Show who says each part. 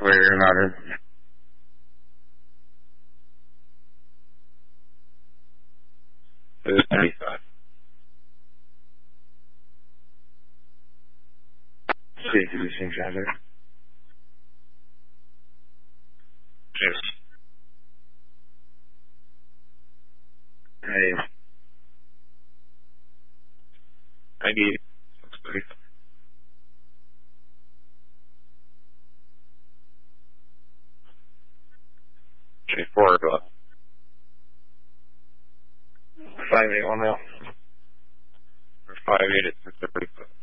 Speaker 1: where you're not in. It's 95. Introducing traffic. Yes. Hey. I need 635. Okay, 4 o'clock. 581 now. Or 58 at 635.